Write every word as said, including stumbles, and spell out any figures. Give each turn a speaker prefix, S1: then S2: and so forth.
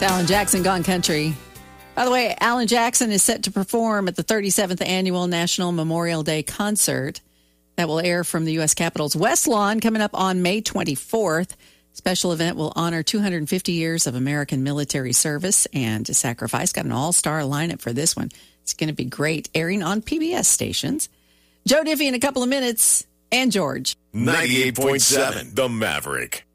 S1: Alan Jackson, Gone Country. By the way, Alan Jackson is set to perform at the thirty-seventh Annual National Memorial Day Concert that will air from the U S Capitol's West Lawn coming up on May twenty-fourth. Special event will honor two hundred fifty years of American military service and sacrifice. Got an all-star lineup for this one. It's going to be great, airing on P B S stations. Joe Diffie in a couple of minutes, and George.
S2: ninety-eight point seven, The Maverick.